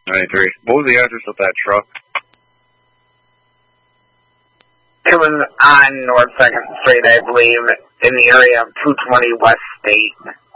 93. What was the address of that truck? It was on North 2nd Street, I believe, in the area of 220 West State.